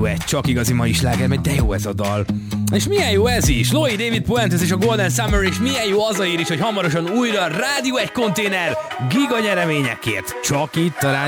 egy csak igazi mai sláger, mert de jó ez a dal. És milyen jó ez is, Louis David Puentes és a Golden Summer, és milyen jó az a ír is, hogy hamarosan újra Rádió 1 konténer giga nyereményekért. Csak itt a Rádió